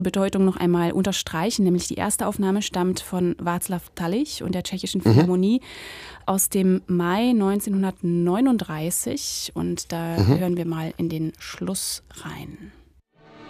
Bedeutung noch einmal unterstreichen, nämlich die erste Aufnahme stammt von Václav Talich und der Tschechischen Philharmonie aus dem Mai 1939 und da hören wir mal in den Schluss rein.